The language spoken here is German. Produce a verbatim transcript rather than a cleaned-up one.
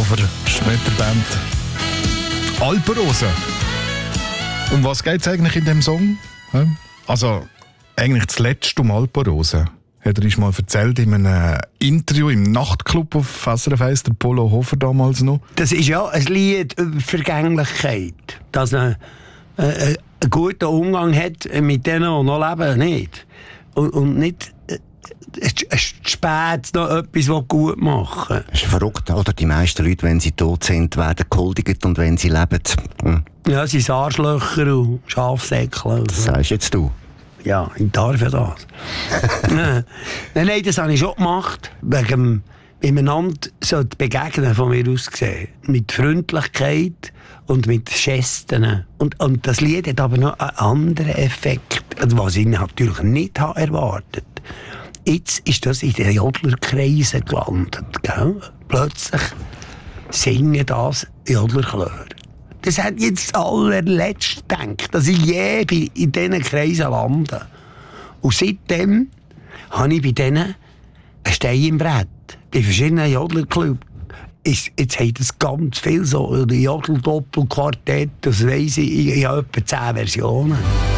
Pullover, Schmetterband. Alpenrose. Um was geht es eigentlich in dem Song? Also, eigentlich das letzte um Alpenrose. Hat er uns mal erzählt in einem Interview im Nachtclub auf S R F eins, der Polo Hofer damals noch. Das ist ja ein Lied über Vergänglichkeit. Dass man äh, einen guten Umgang hat mit denen, die noch leben, nicht. Und, und nicht äh, spät noch etwas gut machen. Das ist verrückt, oder? Die meisten Leute, wenn sie tot sind, werden gehuldigt und wenn sie leben... Hm. Ja, sie sind Arschlöcher und Schafsäckchen. Das sagst jetzt du. Ja, ich darf ja das. nein, nein, das habe ich schon gemacht. Wegen dem miteinander begegnen, von mir aus gesehen. Mit Freundlichkeit und mit Gesten. Und, und das Lied hat aber noch einen anderen Effekt, was ich natürlich nicht habe erwartet. Jetzt ist das in den Jodlerkreisen gelandet. Gell? Plötzlich singen das Jodlerchöre. Das hat jetzt das allerletzte gedacht, dass ich je in diesen Kreisen lande. Und seitdem habe ich bei denen einen Stein im Brett. Bei verschiedenen Jodlerclubs. Jetzt hat es ganz viel so, Jodel-Doppel-Quartett, das weiss ich, ich habe etwa zehn Versionen.